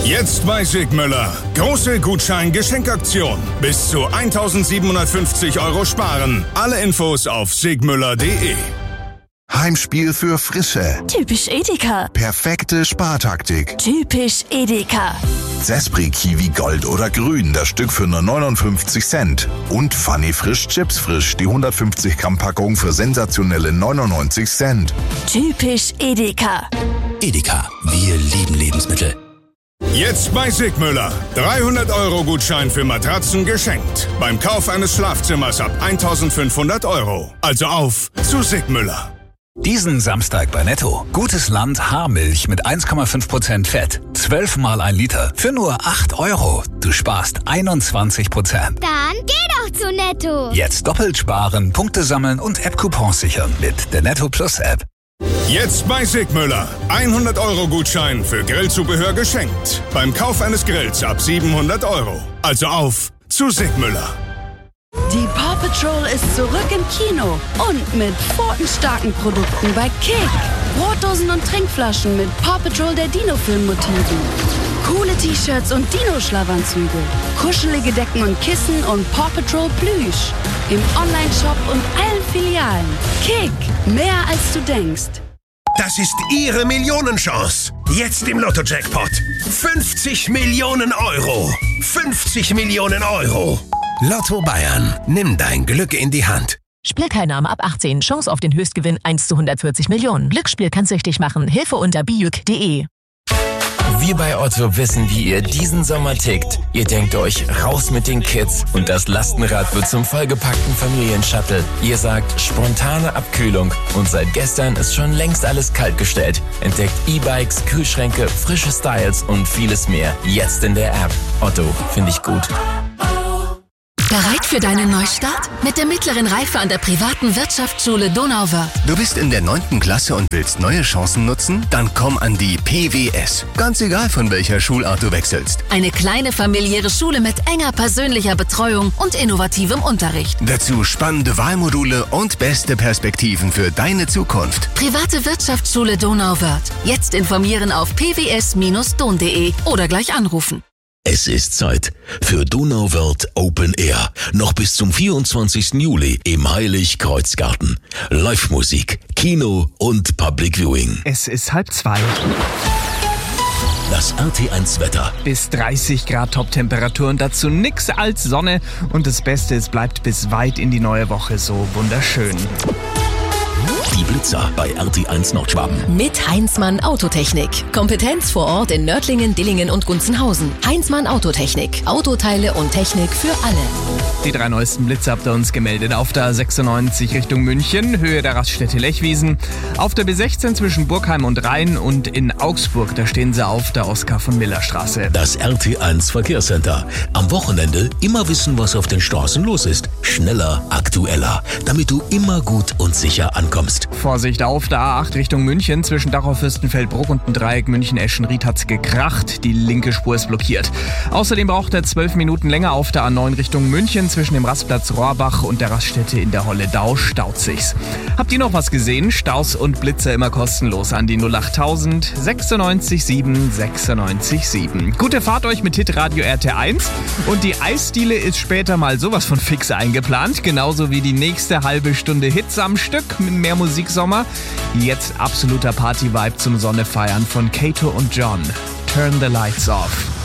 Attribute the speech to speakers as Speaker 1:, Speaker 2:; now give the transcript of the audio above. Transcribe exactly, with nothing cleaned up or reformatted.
Speaker 1: Jetzt bei Sigmüller. Große Gutschein-Geschenkaktion. Bis zu eintausendsiebenhundertfünfzig Euro sparen. Alle Infos auf sigmüller punkt de.
Speaker 2: Heimspiel für Frische.
Speaker 3: Typisch Edeka.
Speaker 2: Perfekte Spartaktik.
Speaker 3: Typisch Edeka.
Speaker 2: Zespri Kiwi Gold oder Grün, das Stück für nur neunundfünfzig Cent. Und Funny Frisch Chips Frisch, die hundertfünfzig Gramm Packung für sensationelle neunundneunzig Cent.
Speaker 3: Typisch Edeka.
Speaker 4: Edeka, wir lieben Lebensmittel.
Speaker 1: Jetzt bei Sigmüller. dreihundert Euro Gutschein für Matratzen geschenkt. Beim Kauf eines Schlafzimmers ab eintausendfünfhundert Euro. Also auf zu Sigmüller.
Speaker 4: Diesen Samstag bei Netto. Gutes Land Haarmilch mit eins Komma fünf Prozent Fett. zwölf mal ein Liter. Für nur acht Euro. Du sparst einundzwanzig Prozent.
Speaker 5: Dann geh doch zu Netto.
Speaker 4: Jetzt doppelt sparen, Punkte sammeln und App-Coupons sichern mit der Netto Plus App.
Speaker 1: Jetzt bei Sigmüller. hundert Euro Gutschein für Grillzubehör geschenkt. Beim Kauf eines Grills ab siebenhundert Euro. Also auf zu Sigmüller.
Speaker 3: Die Paw Patrol ist zurück im Kino und mit pfotenstarken Produkten bei Kick. Brotdosen und Trinkflaschen mit Paw Patrol der Dino-Film-Motiven. Coole T-Shirts und Dino-Schlafanzüge. Kuschelige Decken und Kissen und Paw Patrol Plüsch. Im Online-Shop und allen Filialen. Kick, mehr als du denkst.
Speaker 6: Das ist Ihre Millionenchance. Jetzt im Lotto-Jackpot. fünfzig Millionen Euro. fünfzig Millionen Euro. Lotto Bayern. Nimm dein Glück in die Hand.
Speaker 7: Spielteilnahme ab achtzehn. Chance auf den Höchstgewinn eins zu hundertvierzig Millionen. Glücksspiel kann süchtig machen. Hilfe unter bijuk punkt de.
Speaker 8: Wir bei Otto wissen, wie ihr diesen Sommer tickt. Ihr denkt euch, raus mit den Kids und das Lastenrad wird zum vollgepackten Familienshuttle. Ihr sagt, spontane Abkühlung und seit gestern ist schon längst alles kaltgestellt. Entdeckt E-Bikes, Kühlschränke, frische Styles und vieles mehr. Jetzt in der App. Otto, finde ich gut.
Speaker 9: Bereit für deinen Neustart? Mit der mittleren Reife an der privaten Wirtschaftsschule Donauwörth.
Speaker 10: Du bist in der neunten Klasse und willst neue Chancen nutzen? Dann komm an die P W S. Ganz egal, von welcher Schulart du wechselst.
Speaker 9: Eine kleine familiäre Schule mit enger persönlicher Betreuung und innovativem Unterricht.
Speaker 10: Dazu spannende Wahlmodule und beste Perspektiven für deine Zukunft.
Speaker 9: Private Wirtschaftsschule Donauwörth. Jetzt informieren auf p w s don punkt de oder gleich anrufen.
Speaker 11: Es ist Zeit für Donauwörth Open Air. Noch bis zum vierundzwanzigsten Juli im Heilig-Kreuz-Garten. Live-Musik, Kino und Public Viewing.
Speaker 12: Es ist halb zwei.
Speaker 11: Das R T eins Wetter.
Speaker 12: Bis dreißig Grad Top-Temperatur und dazu nix als Sonne. Und das Beste, es bleibt bis weit in die neue Woche so wunderschön.
Speaker 11: Die Blitzer bei R T eins Nordschwaben.
Speaker 7: Mit Heinzmann Autotechnik. Kompetenz vor Ort in Nördlingen, Dillingen und Gunzenhausen. Heinzmann Autotechnik. Autoteile und Technik für alle.
Speaker 12: Die drei neuesten Blitze habt ihr uns gemeldet. Auf der sechsundneunzig Richtung München, Höhe der Raststätte Lechwiesen. Auf der B sechzehn zwischen Burgheim und Rhein und in Augsburg, da stehen sie auf der Oskar von Miller Straße.
Speaker 11: Das R T eins Verkehrscenter. Am Wochenende immer wissen, was auf den Straßen los ist. Schneller, aktueller, damit du immer gut und sicher ankommst.
Speaker 12: Vorsicht auf der A acht Richtung München. Zwischen Dachau, Fürstenfeldbruck und dem Dreieck München-Eschenried hat's gekracht. Die linke Spur ist blockiert. Außerdem braucht er zwölf Minuten länger auf der A neun Richtung München. Zwischen dem Rastplatz Rohrbach und der Raststätte in der Holledau staut sich's. Habt ihr noch was gesehen? Staus und Blitzer immer kostenlos an die null achttausend sechsundneunzig sieben sechsundneunzig sieben. Gute Fahrt euch mit Hitradio R T eins. Und die Eisdiele ist später mal sowas von fix eingeplant. Genauso wie die nächste halbe Stunde Hits am Stück mit mehr Musiksommer. Jetzt absoluter Party-Vibe zum Sonnefeiern von Kato und John. Turn the Lights Off.